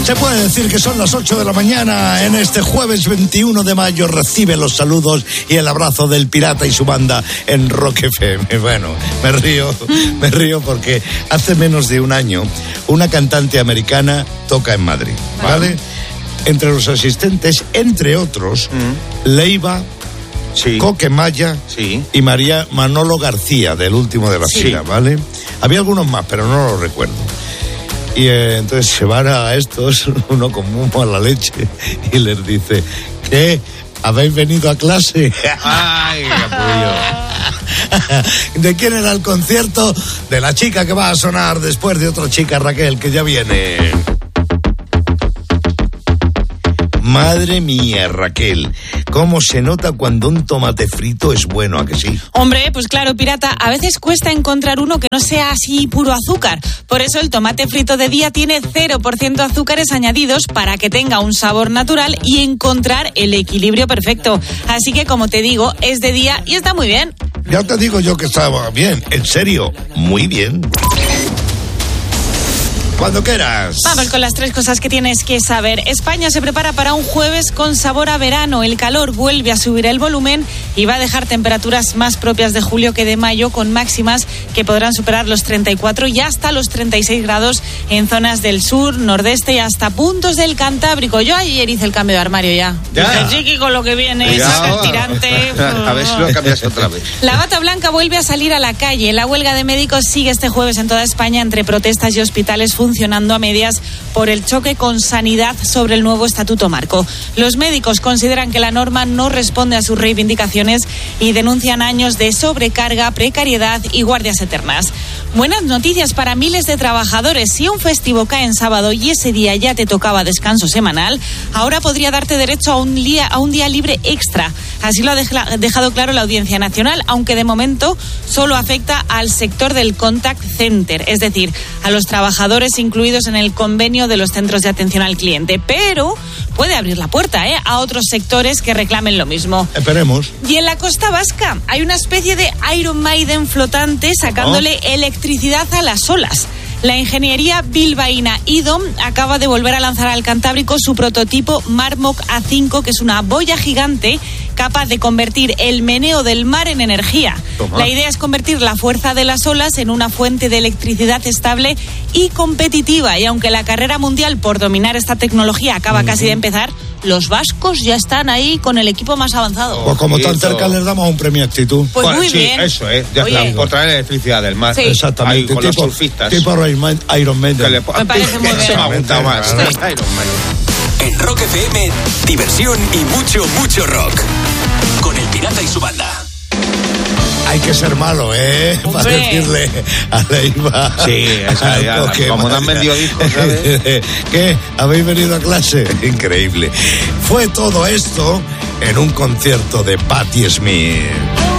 Se puede decir que son las 8 de la mañana en este jueves 21 de mayo. Recibe los saludos y el abrazo del Pirata y su banda en Rock FM. Bueno, me río porque hace menos de un año una cantante americana toca en Madrid, ¿vale? Entre los asistentes, entre otros, Leiva, Sí. Coque Maya, Sí. y Manolo García, del último de la fila, ¿vale? Había algunos más, pero no los recuerdo. Y entonces se van a estos, uno con humo a la leche, y les dice, ¿qué? ¿Habéis venido a clase? ¡Ay, capullo! ¿De quién era el concierto? De la chica que va a sonar después de otra chica, Raquel, que ya viene. Madre mía, Raquel, cómo se nota cuando un tomate frito es bueno, ¿a que sí? Hombre, pues claro, Pirata, a veces cuesta encontrar uno que no sea así puro azúcar. Por eso el tomate frito de día tiene 0% azúcares añadidos para que tenga un sabor natural y encontrar el equilibrio perfecto. Así que, como te digo, es de día y está muy bien. Ya te digo yo que estaba bien, en serio, muy bien. Cuando quieras. Vamos con las 3 cosas que tienes que saber. España se prepara para un jueves con sabor a verano. El calor vuelve a subir el volumen y va a dejar temperaturas más propias de julio que de mayo, con máximas que podrán superar los 34 y hasta los 36 grados en zonas del sur, nordeste y hasta puntos del Cantábrico. Yo ayer hice el cambio de armario ya. Dije, chiqui, con lo que viene, saca el tirante. A ver si lo cambias otra vez. La bata blanca vuelve a salir a la calle. La huelga de médicos sigue este jueves en toda España entre protestas y hospitales funcionando a medias por el choque con Sanidad sobre el nuevo estatuto marco. Los médicos consideran que la norma no responde a sus reivindicaciones y denuncian años de sobrecarga, precariedad y guardias eternas. Buenas noticias para miles de trabajadores. Si un festivo cae en sábado y ese día ya te tocaba descanso semanal, ahora podría darte derecho a un día libre extra. Así lo ha dejado claro la Audiencia Nacional, aunque de momento solo afecta al sector del contact center, es decir, a los trabajadores incluidos en el convenio de los centros de atención al cliente. Pero puede abrir la puerta a otros sectores que reclamen lo mismo. Esperemos. Y en la costa vasca hay una especie de Iron Maiden flotante sacándole electricidad a las olas. La ingeniería bilbaína IDOM acaba de volver a lanzar al Cantábrico su prototipo Marmok A5, que es una boya gigante capaz de convertir el meneo del mar en energía. La idea es convertir la fuerza de las olas en una fuente de electricidad estable y competitiva. Y aunque la carrera mundial por dominar esta tecnología acaba casi de empezar, los vascos ya están ahí con el equipo más avanzado. Pues como tan cerca les damos un premio actitud. Pues muy bien. Eso es, ya está, por traer electricidad del mar. Sí. Exactamente. Ahí, con los surfistas. Tipo Iron Maiden. Me parece muy bien. Se me ha apuntado más. Sí. Iron Man. En Rock FM, diversión y mucho rock. Con el Pirata y su banda. Hay que ser malo, para decirle a Leiva. Sí, esa ya, como no han vendido discos, ¿sabes? ¿Qué? ¿Habéis venido a clase? Increíble. Fue todo esto en un concierto de Patti Smith.